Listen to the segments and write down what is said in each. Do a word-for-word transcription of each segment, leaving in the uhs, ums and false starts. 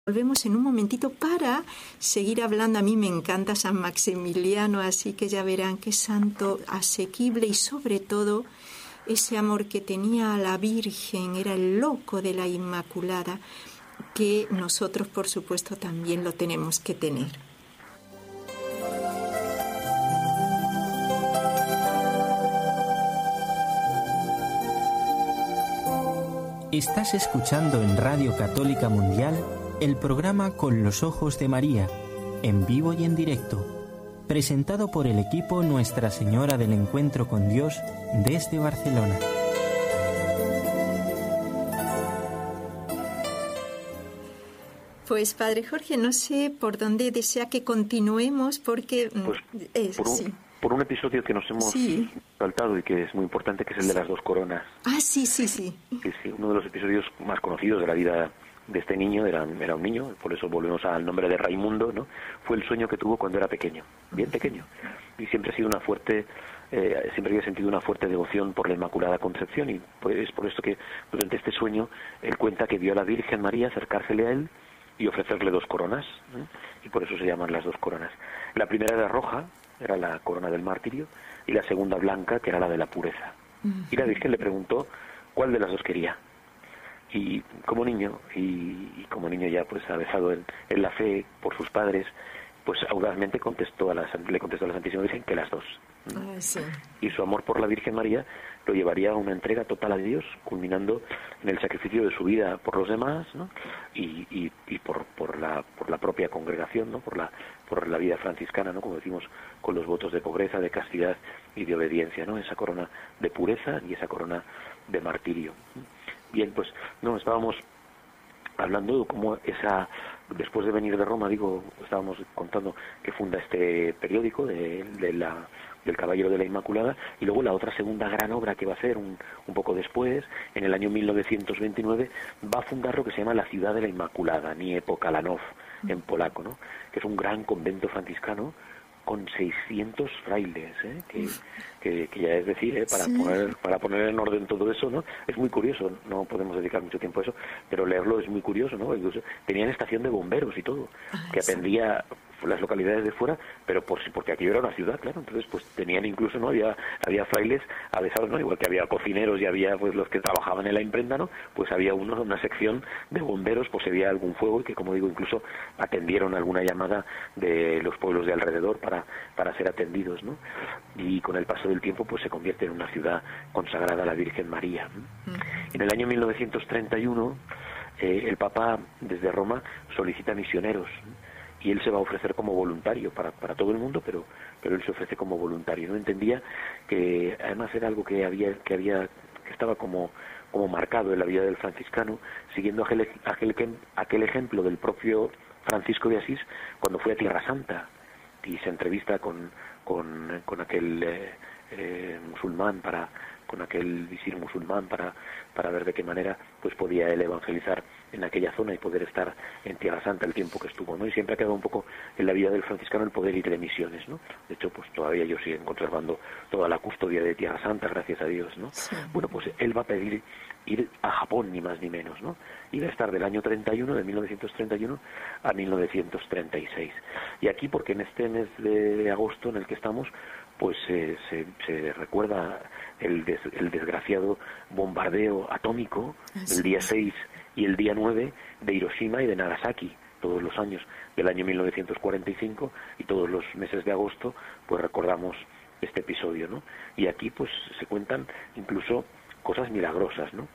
Volvemos en un momentito para seguir hablando. A mí me encanta San Maximiliano, así que ya verán qué santo asequible y sobre todo ese amor que tenía a la Virgen, era el loco de la Inmaculada, que nosotros por supuesto también lo tenemos que tener. Estás escuchando en Radio Católica Mundial el programa Con los Ojos de María, en vivo y en directo, presentado por el equipo Nuestra Señora del Encuentro con Dios desde Barcelona. Pues Padre Jorge, no sé por dónde desea que continuemos, porque... Pues, es, por, un, sí. por un episodio que nos hemos sí. saltado y que es muy importante, que es el de las dos coronas. Ah, sí, sí, sí. Que sí, uno de los episodios más conocidos de la vida de este niño, era, era un niño, por eso volvemos al nombre de Raimundo, ¿no? Fue el sueño que tuvo cuando era pequeño, bien pequeño, y siempre ha sido una fuerte, eh, siempre había sentido una fuerte devoción por la Inmaculada Concepción, y pues es por esto que durante este sueño él cuenta que vio a la Virgen María acercársele a él y ofrecerle dos coronas, ¿eh? Y por eso se llaman las dos coronas. La primera era roja, era la corona del martirio, y la segunda blanca, que era la de la pureza. Uh-huh. Y la Virgen le preguntó cuál de las dos quería. Y como niño, y, y como niño ya pues avesado en, en la fe por sus padres, pues audazmente contestó a la, le contestó a la Santísima Virgen que las dos. Ah, sí. Y su amor por la Virgen María lo llevaría a una entrega total a Dios, culminando en el sacrificio de su vida por los demás, ¿no? y, y, y por, por, la, por la propia congregación, ¿no? por, la, por la vida franciscana, ¿no? Como decimos, con los votos de pobreza, de castidad y de obediencia, ¿no? Esa corona de pureza y esa corona de martirio. Bien, pues no, estábamos hablando de cómo esa, después de venir de Roma, digo, estábamos contando que funda este periódico de, de la, del Caballero de la Inmaculada, y luego la otra segunda gran obra que va a hacer un, un poco después, en el año mil novecientos veintinueve, va a fundar lo que se llama la Ciudad de la Inmaculada, Niepo Kalanov, en polaco, ¿no? Que es un gran convento franciscano con seiscientos frailes, ¿eh? que, que, que ya es decir, ¿eh? para, sí. poner, para poner en orden todo eso, ¿no? Es muy curioso, no podemos dedicar mucho tiempo a eso, pero leerlo es muy curioso, ¿no? Incluso tenían estación de bomberos y todo, ah, que atendía las localidades de fuera, pero por porque aquello era una ciudad, claro, entonces pues tenían incluso, ¿no? Había había frailes avesados, ¿no? Igual que había cocineros y había pues los que trabajaban en la imprenta, ¿no? Pues había uno, una sección de bomberos, pues si había algún fuego, y que, como digo, incluso atendieron alguna llamada de los pueblos de alrededor para, para ser atendidos, ¿no? Y con el paso del tiempo pues se convierte en una ciudad consagrada a la Virgen María, ¿no? Mm. En el año mil novecientos treinta y uno eh, el Papa desde Roma solicita misioneros, ¿no? Y él se va a ofrecer como voluntario para, para todo el mundo, pero pero él se ofrece como voluntario. No entendía que además era algo que había que había que estaba como como marcado en la vida del franciscano, siguiendo aquel aquel aquel ejemplo del propio Francisco de Asís cuando fue a Tierra Santa y se entrevista con con, con aquel eh, eh, musulmán para con aquel visir musulmán para para ver de qué manera pues podía él evangelizar en aquella zona y poder estar en Tierra Santa el tiempo que estuvo, ¿no? Y siempre ha quedado un poco en la vida del franciscano el poder ir de misiones, ¿no? De hecho, pues todavía ellos siguen conservando toda la custodia de Tierra Santa, gracias a Dios, ¿no? Sí. Bueno, pues él va a pedir ir a Japón, ni más ni menos, ¿no? Y va a estar del año treinta y uno, de mil novecientos treinta y uno a mil novecientos treinta y seis. Y aquí, porque en este mes de agosto en el que estamos, pues eh, se, se recuerda el, des, el desgraciado bombardeo atómico del ah, día seis y el día nueve de Hiroshima y de Nagasaki, todos los años del año mil novecientos cuarenta y cinco, y todos los meses de agosto pues recordamos este episodio, ¿no? Y aquí pues se cuentan incluso cosas milagrosas, ¿no?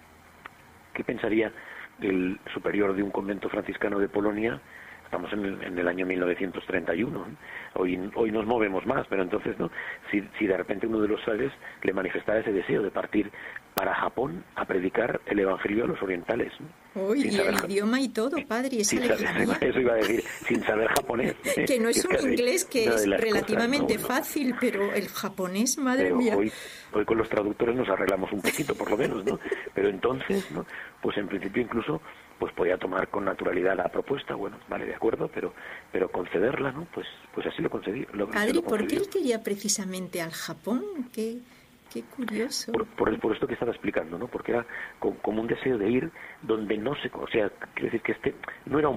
¿Qué pensaría el superior de un convento franciscano de Polonia? Estamos en el, en el año mil novecientos treinta y uno, ¿eh? hoy hoy nos movemos más, pero entonces, ¿no? Si, si de repente uno de los frailes le manifestara ese deseo de partir para Japón a predicar el Evangelio a los orientales, ¿no? Uy, y el idioma y todo, padre, y esa lejanía. Eso iba a decir, sin saber japonés. ¿eh? Que no es un que inglés que es relativamente cosas, no, no. fácil, pero el japonés, madre pero mía. Hoy, hoy con los traductores nos arreglamos un poquito, por lo menos, ¿no? Pero entonces, ¿no? Pues en principio incluso pues podía tomar con naturalidad la propuesta, bueno, vale, de acuerdo, pero pero concederla, ¿no? Pues pues así lo concedí. Lo, Padre, lo ¿por qué él quería precisamente al Japón? ¿Qué, Qué curioso. Por, por, por esto que estaba explicando, ¿no? Porque era como, como un deseo de ir donde no se... O sea, quiero decir que este no era un